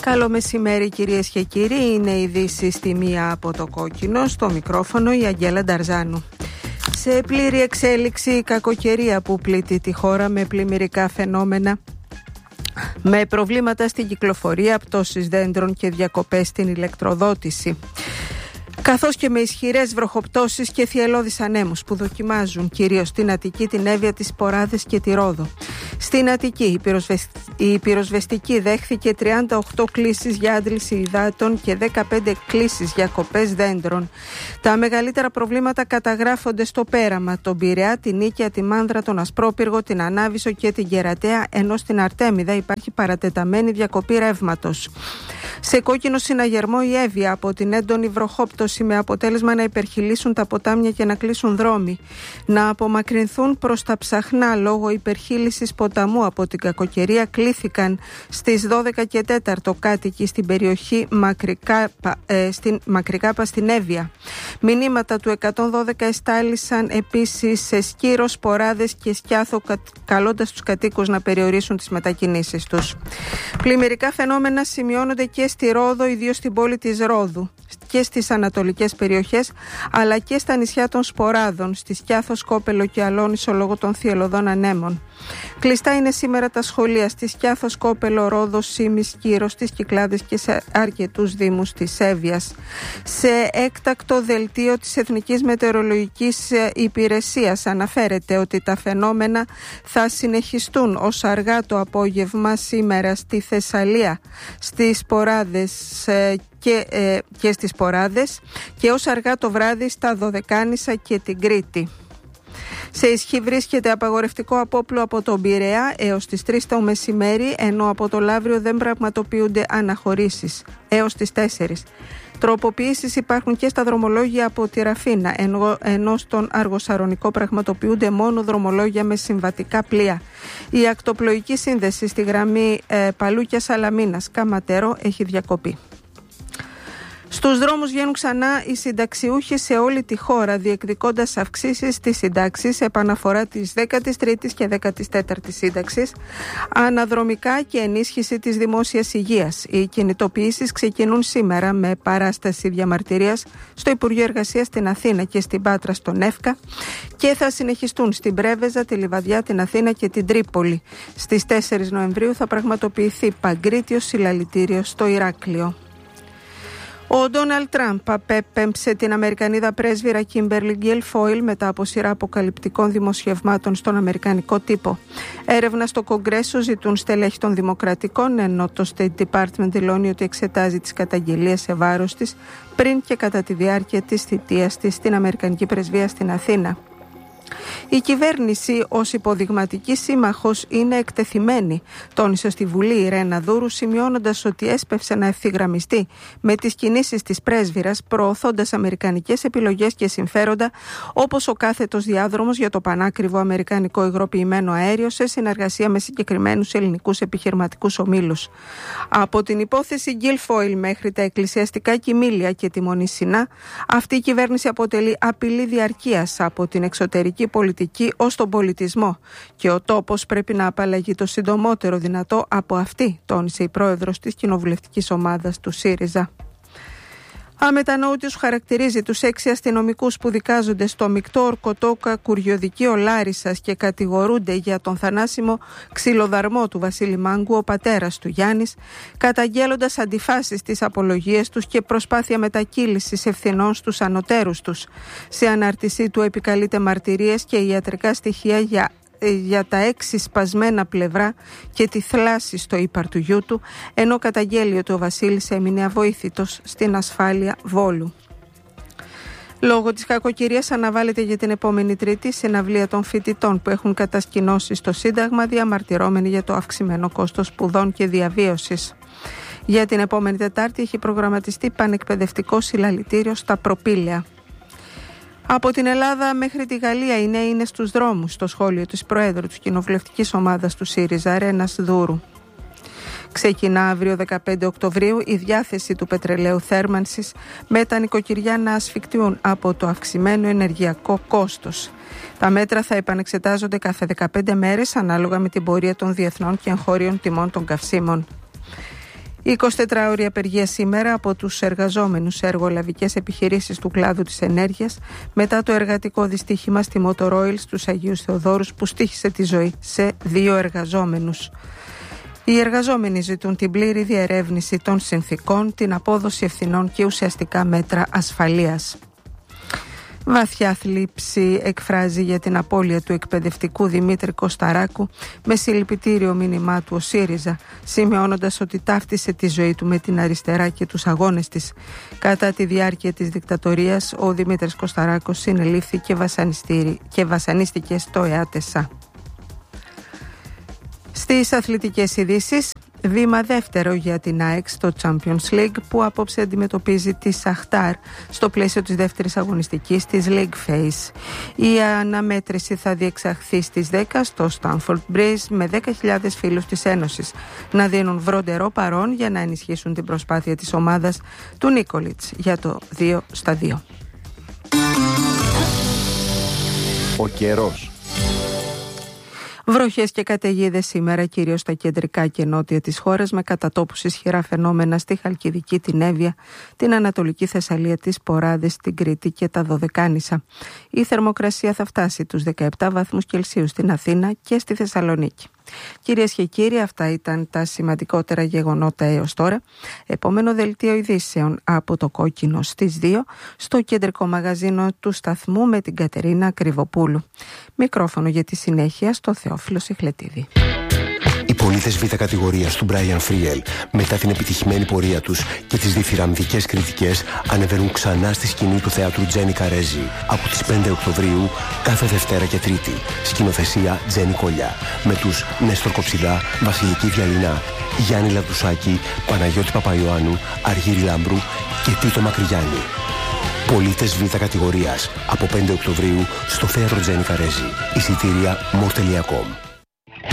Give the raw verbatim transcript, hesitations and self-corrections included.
Καλό μεσημέρι κυρίες και κύριοι, είναι η ειδήσεις στη μία από το κόκκινο, στο μικρόφωνο η Αγγέλα Νταρζάνου. Σε πλήρη εξέλιξη η κακοκαιρία που πλήττει τη χώρα με πλημμυρικά φαινόμενα, με προβλήματα στην κυκλοφορία, πτώσεις δέντρων και διακοπές στην ηλεκτροδότηση, καθώς και με ισχυρές βροχοπτώσεις και θυελλώδεις ανέμους που δοκιμάζουν κυρίως στην Αττική, την Εύβοια, τις Ποράδες και τη Ρόδο. Στην Αττική η, πυροσβεσ... η πυροσβεστική δέχθηκε τριάντα οκτώ κλήσεις για άντληση υδάτων και δεκαπέντε κλήσεις για κοπές δέντρων. Τα μεγαλύτερα προβλήματα καταγράφονται στο Πέραμα, τον Πειραιά, την Νίκαια, τη Μάνδρα, τον Ασπρόπυργο, την Ανάβησο και την Κερατέα, ενώ στην Αρτέμιδα υπάρχει παρατεταμένη διακοπή ρεύματος. Σε κόκκινο συναγερμό η Εύβοια από την έντονη βροχόπτωση, με αποτέλεσμα να υπερχειλήσουν τα ποτάμια και να κλείσουν δρόμοι, να απομακρυνθούν προς τα Ψαχνά λόγω υπερχείλησης ποταμού από την κακοκαιρία. Κλήθηκαν στις δώδεκα και τέσσερα κάτοικοι στην περιοχή Μακρικάπα, ε, στην Μακρικάπα στην Εύβοια. Μηνύματα του εκατόν δώδεκα εστάλησαν επίσης σε Σκύρος, Ποράδες και Σκιάθο, καλώντας τους κατοίκους να περιορίσουν τις μετακινήσεις τους. Πλημμυρικά φαινόμενα σημειώνονται και στη Ρόδο, ιδίως στην πόλη της Ρόδου, και στις ανατολικές περιοχές, αλλά και στα νησιά των Σποράδων, στη Σκιάθο, Σκόπελο και Αλόνισο λόγω των θυελλωδών ανέμων. Κλειστά είναι σήμερα τα σχολεία στη Σκιάθο, Σκόπελο, Ρόδο, Σίμη, Σκύρο, στις Κυκλάδες και σε αρκετούς δήμους της Εύβοιας. Σε έκτακτο δελτίο της Εθνικής Μετεωρολογικής Υπηρεσίας αναφέρεται ότι τα φαινόμενα θα συνεχιστούν ως αργά το απόγευμα σήμερα στη Θεσσαλία, στις Ποράδες και, ε, και στις Ποράδες και ως αργά το βράδυ στα Δωδεκάνησα και την Κρήτη. Σε ισχύ βρίσκεται απαγορευτικό απόπλου από τον Πειραιά έως τις τρεις το μεσημέρι, ενώ από το Λαύριο δεν πραγματοποιούνται αναχωρήσεις έως τις τέσσερις. Τροποποιήσεις υπάρχουν και στα δρομολόγια από τη Ραφίνα, ενώ, ενώ στον Αργοσαρονικό πραγματοποιούνται μόνο δρομολόγια με συμβατικά πλοία. Η ακτοπλοϊκή σύνδεση στη γραμμή ε, Παλούκια Σαλαμίνας Καματέρο έχει διακοπεί. Στους δρόμους βγαίνουν ξανά οι συνταξιούχοι σε όλη τη χώρα, διεκδικώντας αυξήσεις στις συντάξεις, επαναφορά της δέκατης τρίτης και δέκατης τέταρτης σύνταξης, αναδρομικά και ενίσχυση της δημόσιας υγείας. Οι κινητοποιήσεις ξεκινούν σήμερα με παράσταση διαμαρτυρίας στο Υπουργείο Εργασίας στην Αθήνα και στην Πάτρα στον Εύκα και θα συνεχιστούν στην Πρέβεζα, τη Λιβαδιά, την Αθήνα και την Τρίπολη. Στις τέσσερις Νοεμβρίου θα πραγματοποιηθεί παγκρίτιο συλλαλητήριο στο Ηράκλειο. Ο Ντόναλντ Τραμπ απέπεμψε την Αμερικανίδα πρέσβυρα Κίμπερλι Γκουίλφόιλ μετά από σειρά αποκαλυπτικών δημοσιευμάτων στον αμερικανικό τύπο. Έρευνα στο Κογκρέσο ζητούν στελέχη των Δημοκρατικών, ενώ το State Department δηλώνει ότι εξετάζει τις καταγγελίες σε βάρος της πριν και κατά τη διάρκεια της θητείας της στην Αμερικανική πρεσβεία στην Αθήνα. Η κυβέρνηση ως υποδειγματική σύμμαχος είναι εκτεθειμένη, τόνισε στη Βουλή η Ρένα Δούρου, σημειώνοντας ότι έσπευσε να ευθυγραμμιστεί με τις κινήσεις της πρέσβυρας, προωθώντας αμερικανικές επιλογές και συμφέροντα, όπως ο κάθετος διάδρομος για το πανάκριβο αμερικανικό υγροποιημένο αέριο σε συνεργασία με συγκεκριμένους ελληνικούς επιχειρηματικούς ομίλους. Από την υπόθεση Γκουίλφόιλ μέχρι τα εκκλησιαστικά κοιμήλια και τη Μονή Σινά, αυτή η κυβέρνηση αποτελεί απειλή διαρκείας από την εξωτερική πολιτική ως τον πολιτισμό και ο τόπος πρέπει να απαλλαγεί το συντομότερο δυνατό από αυτή, τόνισε η πρόεδρος της κοινοβουλευτικής ομάδας του ΣΥΡΙΖΑ. Αμετανοήτως χαρακτηρίζει τους έξι αστυνομικούς που δικάζονται στο μεικτό ορκωτόκα Κουριοδικείο Λάρισσας και κατηγορούνται για τον θανάσιμο ξυλοδαρμό του Βασίλη Μάγκου, ο πατέρας του Γιάννης, καταγγέλλοντας αντιφάσεις στις απολογίες τους και προσπάθεια μετακύλησης ευθυνών στους ανωτέρους τους. Σε ανάρτησή του επικαλείται μαρτυρίες και ιατρικά στοιχεία για για τα έξι σπασμένα πλευρά και τη θλάση στο ύπαρ του γιού του, ενώ καταγγέλει ότι ο Βασίλης έμεινε αβοήθητος στην ασφάλεια Βόλου. Λόγω της κακοκαιρίας αναβάλλεται για την επόμενη Τρίτη συναυλία των φοιτητών που έχουν κατασκηνώσει στο Σύνταγμα, διαμαρτυρώμενοι για το αυξημένο κόστος σπουδών και διαβίωσης. Για την επόμενη Τετάρτη έχει προγραμματιστεί πανεκπαιδευτικό συλλαλητήριο στα Προπήλαια. Από την Ελλάδα μέχρι τη Γαλλία οι νέοι είναι στους δρόμους, στο σχόλιο της Προέδρου της κοινοβουλευτικής ομάδας του ΣΥΡΙΖΑ, Ρένας Δούρου. Ξεκινά αύριο δεκαπέντε Οκτωβρίου η διάθεση του πετρελαίου θέρμανσης με τα νοικοκυριά να ασφικτιούν από το αυξημένο ενεργειακό κόστος. Τα μέτρα θα επανεξετάζονται κάθε δεκαπέντε μέρες ανάλογα με την πορεία των διεθνών και εγχώριων τιμών των καυσίμων. Η εικοσιτετράωρη απεργία σήμερα από τους εργαζόμενους σε εργολαβικές επιχειρήσεις του κλάδου της ενέργειας μετά το εργατικό δυστύχημα στη Motor Oil στους Αγίους Θεοδόρους που στοίχισε τη ζωή σε δύο εργαζόμενους. Οι εργαζόμενοι ζητούν την πλήρη διερεύνηση των συνθήκων, την απόδοση ευθυνών και ουσιαστικά μέτρα ασφαλείας. Βαθιά θλίψη εκφράζει για την απώλεια του εκπαιδευτικού Δημήτρη Κωσταράκου με συλληπιτήριο μήνυμά του ο ΣΥΡΙΖΑ, σημειώνοντας ότι ταύτισε τη ζωή του με την αριστερά και τους αγώνες της. Κατά τη διάρκεια της δικτατορίας, ο Δημήτρης Κωσταράκος συνελήφθη και βασανίστηκε στο ΕΑΤΕΣΑ. Στις αθλητικές ειδήσεις, βήμα δεύτερο για την ΑΕΚ στο Champions League που απόψε αντιμετωπίζει τη Σαχτάρ στο πλαίσιο της δεύτερης αγωνιστικής της League Phase. Η αναμέτρηση θα διεξαχθεί στις δέκα στο Stamford Bridge με δέκα χιλιάδες φίλους της Ένωσης να δίνουν βροντερό παρόν για να ενισχύσουν την προσπάθεια της ομάδας του Νίκολιτς για το δύο στα δύο. Ο καιρός. Βροχές και καταιγίδες σήμερα κυρίως στα κεντρικά και νότια της χώρας με κατατόπους ισχυρά φαινόμενα στη Χαλκιδική, την Εύβοια, την Ανατολική Θεσσαλία, τις Ποράδες, την Κρήτη και τα Δωδεκάνησα. Η θερμοκρασία θα φτάσει τους δεκαεπτά βαθμούς Κελσίου στην Αθήνα και στη Θεσσαλονίκη. Κυρίες και κύριοι, αυτά ήταν τα σημαντικότερα γεγονότα έως τώρα. Επόμενο δελτίο ειδήσεων από το Κόκκινο στις δύο στο κεντρικό μαγαζίνο του σταθμού με την Κατερίνα Κρυβοπούλου. Μικρόφωνο για τη συνέχεια στο Θεόφιλο Σιχλετίδη. Οι πολίτες Β' κατηγορίας του Brian Friel, μετά την επιτυχημένη πορεία τους και τις διθυραμβικές κριτικές, ανεβαίνουν ξανά στη σκηνή του θεάτρου Τζένι Καρέζη από τις πέντε Οκτωβρίου κάθε Δευτέρα και Τρίτη. Σκηνοθεσία Τζένι Κολιά. Με τους Νέστορ Κοψιλά, Βασιλική Διαλυνά, Γιάννη Λαδουσάκη, Παναγιώτη Παπαϊωάννου, Αργύρη Λάμπρου και Τίτο Μακρυγιάννη. Πολίτες Β' κατηγορίας από πέντε Οκτωβρίου στο θέατρο Τζένι Καρέζη. Εισιτήρια μορ τελεία κομ.